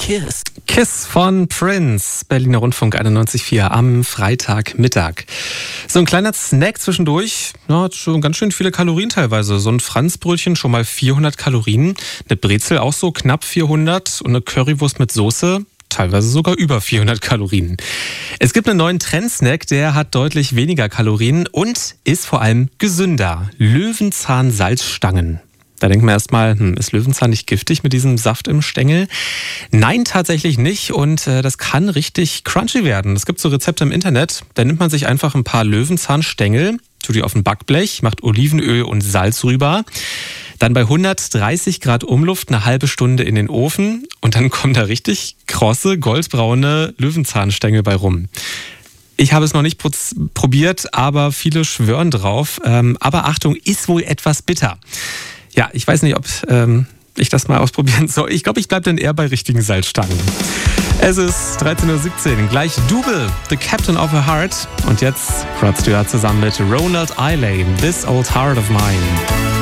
Kiss. Kiss von Prince, Berliner Rundfunk 91.4 am Freitagmittag. So ein kleiner Snack zwischendurch, hat schon ganz schön viele Kalorien teilweise. So ein Franzbrötchen schon mal 400 Kalorien, eine Brezel auch so knapp 400 und eine Currywurst mit Soße teilweise sogar über 400 Kalorien. Es gibt einen neuen Trendsnack, der hat deutlich weniger Kalorien und ist vor allem gesünder. Löwenzahn-Salzstangen. Da denkt man erstmal, ist Löwenzahn nicht giftig mit diesem Saft im Stängel? Nein, tatsächlich nicht. Und das kann richtig crunchy werden. Es gibt so Rezepte im Internet. Da nimmt man sich einfach ein paar Löwenzahnstängel, tut die auf ein Backblech, macht Olivenöl und Salz rüber. Dann bei 130 Grad Umluft eine halbe Stunde in den Ofen. Und dann kommen da richtig krosse, goldbraune Löwenzahnstängel bei rum. Ich habe es noch nicht probiert, aber viele schwören drauf. Aber Achtung, ist wohl etwas bitter. Ja, ich weiß nicht, ob ich das mal ausprobieren soll. Ich glaube, ich bleibe dann eher bei richtigen Salzstangen. Es ist 13.17 Uhr, gleich Double, The Captain of a Heart. Und jetzt Rod Stewart zusammen mit Ronald Isley, This Old Heart of Mine.